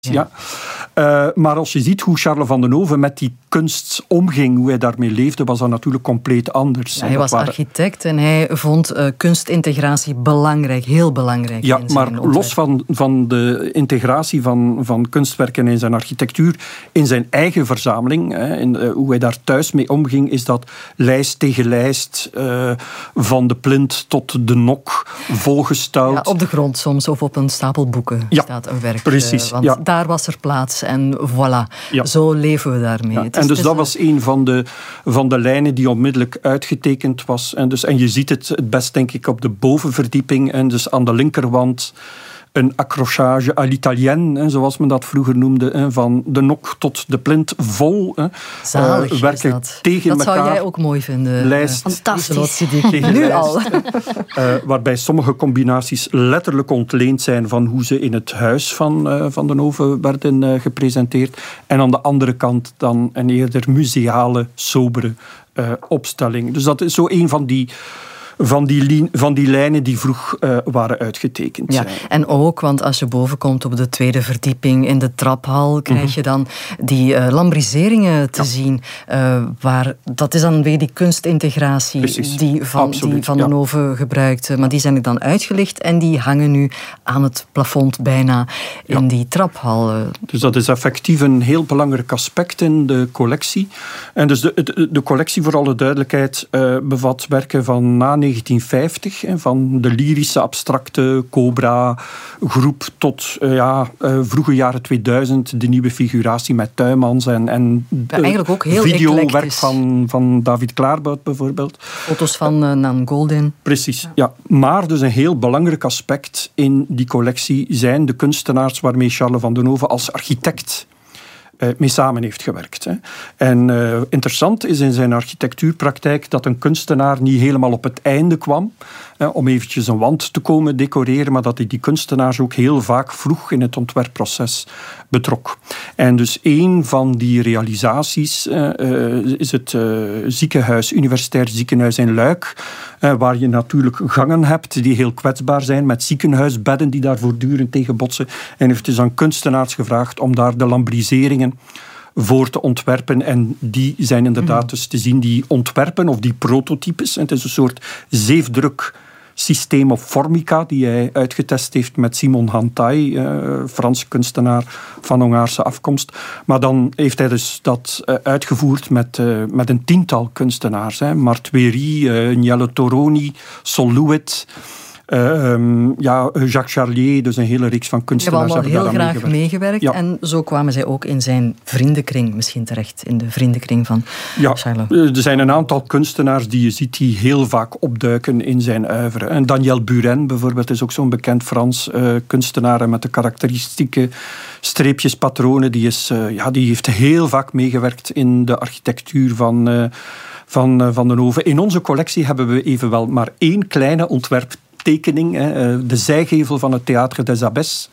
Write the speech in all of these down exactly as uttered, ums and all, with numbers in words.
Ja. Ja. Uh, maar als je ziet hoe Charles van Deneuve met die kunst omging, hoe hij daarmee leefde, was dat natuurlijk compleet anders. Ja, hij was waren... architect en hij vond uh, kunstintegratie belangrijk, heel belangrijk. Ja, in zijn maar ontwerp. Los van, van de integratie van, van kunstwerken in zijn architectuur, in zijn eigen verzameling, hè, in, uh, hoe hij daar thuis mee omging, is dat lijst tegen lijst, uh, van de plint tot de nok, volgestouwd. Ja, op de grond soms, of op een stapel boeken ja, staat een werk. Precies, uh, want ja. daar was er plaats en voilà, ja. Zo leven we daarmee. Ja, het en is, dus is dat een... was een van de, van de lijnen die onmiddellijk uitgetekend was. En, dus, en je ziet het het best, denk ik, op de bovenverdieping. En dus aan de linkerwand een accrochage à l'italienne, zoals men dat vroeger noemde, van de nok tot de plint vol. Zalig uh, werken is dat. tegen dat elkaar. zou jij ook mooi vinden. Lijst, fantastisch. Tegen nu lijst, al. Uh, waarbij sommige combinaties letterlijk ontleend zijn van hoe ze in het huis van uh, Van Deneuve werden uh, gepresenteerd. En aan de andere kant dan een eerder museale, sobere uh, opstelling. Dus dat is zo een van die... Van die, li- van die lijnen die vroeg uh, waren uitgetekend. Ja, en ook, want als je boven komt op de tweede verdieping in de traphal, krijg mm-hmm. je dan die uh, lambriseringen te ja. zien. Uh, waar, dat is dan weer die kunstintegratie Precies. die Van, Absoluut, die van ja. Deneuve gebruikte. Maar die zijn er dan uitgelicht en die hangen nu aan het plafond bijna in ja. die traphal. Dus dat is effectief een heel belangrijk aspect in de collectie. En dus de, de, de collectie, voor alle duidelijkheid, uh, bevat werken van na negentien vijftig, van de lyrische abstracte Cobra-groep tot uh, ja, uh, vroege jaren tweeduizend, de nieuwe figuratie met Tuymans en, en ja, eigenlijk ook heel videowerk van, van David Klaarbout bijvoorbeeld. Foto's van uh, Nan Goldin. Precies, ja. ja. Maar dus een heel belangrijk aspect in die collectie zijn de kunstenaars waarmee Charles van Deneuve als architect mee samen heeft gewerkt. En uh, interessant is in zijn architectuurpraktijk dat een kunstenaar niet helemaal op het einde kwam hè, om eventjes een wand te komen decoreren, maar dat hij die kunstenaars ook heel vaak vroeg in het ontwerpproces betrok. En dus een van die realisaties uh, uh, is het uh, ziekenhuis, Universitair Ziekenhuis in Luik, uh, waar je natuurlijk gangen hebt die heel kwetsbaar zijn, met ziekenhuisbedden die daar voortdurend tegen botsen. En heeft dus aan kunstenaars gevraagd om daar de lambriseringen voor te ontwerpen. En die zijn inderdaad dus te zien, die ontwerpen of die prototypes. Het is een soort zeefdruk systeem of formica die hij uitgetest heeft met Simon Hantai, uh, Franse kunstenaar van Hongaarse afkomst. Maar dan heeft hij dus dat uh, uitgevoerd met, uh, met een tiental kunstenaars. Hè. Martueri, uh, Niele Toroni, Sol Lewitt, Uh, um, ja, Jacques Charlier, dus een hele reeks van kunstenaars. Ze hebben allemaal heel graag meegewerkt. meegewerkt ja. En zo kwamen zij ook in zijn vriendenkring misschien terecht, in de vriendenkring van ja, Charles. Er zijn een aantal kunstenaars die je ziet die heel vaak opduiken in zijn oeuvre. En Daniel Buren bijvoorbeeld is ook zo'n bekend Frans uh, kunstenaar met de karakteristieke streepjespatronen. Die, is, uh, ja, die heeft heel vaak meegewerkt in de architectuur van, uh, van, uh, van Deneuve. In onze collectie hebben we evenwel maar één kleine ontwerp tekening, de zijgevel van het Théâtre des Abbesses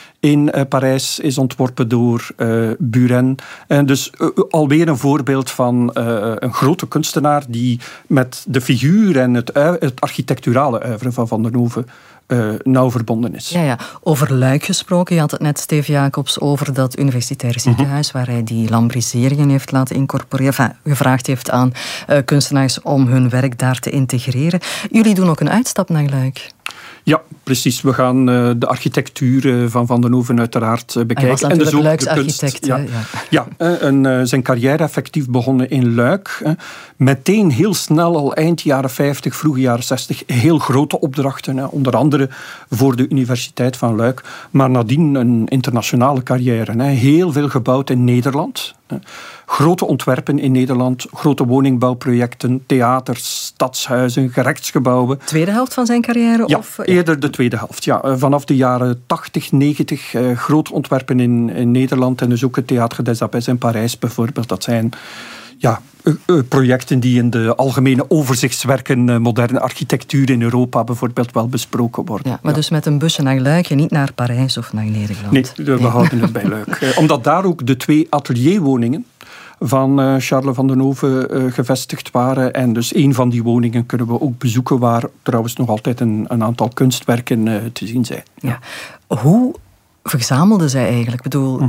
in Parijs is ontworpen door uh, Buren. En dus uh, alweer een voorbeeld van uh, een grote kunstenaar die met de figuur en het, uh, het architecturale oeuvre van Van Deneuve Uh, nauw verbonden is. Ja, ja. Over Luik gesproken, je had het net, Steve Jacobs, over dat universitair ziekenhuis, mm-hmm. waar hij die lambriseringen heeft laten incorporeren, enfin, gevraagd heeft aan uh, kunstenaars om hun werk daar te integreren. Jullie doen ook een uitstap naar Luik. Ja, precies. We gaan uh, de architectuur uh, van Van Deneuve uiteraard uh, bekijken. Hij was natuurlijk en dus Luiks ook de kunst. architect. Ja, ja. ja uh, en, uh, zijn carrière effectief begonnen in Luik. Uh, meteen heel snel, al eind jaren vijftig, vroege jaren zestig, heel grote opdrachten. Uh, onder andere voor de Universiteit van Luik. Maar nadien een internationale carrière. Uh, heel veel gebouwd in Nederland. Uh, grote ontwerpen in Nederland, grote woningbouwprojecten, theaters, stadshuizen, gerechtsgebouwen. Tweede helft van zijn carrière? Ja, of? eerder de tweede helft. Ja. Vanaf de jaren tachtig, negentig, uh, grote ontwerpen in, in Nederland en dus ook het Théâtre des Abbesses in Parijs bijvoorbeeld. Dat zijn ja, uh, uh, projecten die in de algemene overzichtswerken uh, moderne architectuur in Europa bijvoorbeeld wel besproken worden. Ja, maar ja. dus met een busje naar Luik en niet naar Parijs of naar Nederland? Nee, we nee. houden het bij Luik. Uh, omdat daar ook de twee atelierwoningen van uh, Charles van Deneuve uh, gevestigd waren. En dus een van die woningen kunnen we ook bezoeken, waar trouwens nog altijd een, een aantal kunstwerken uh, te zien zijn. Ja. Hoe verzamelde zij eigenlijk? Ik bedoel,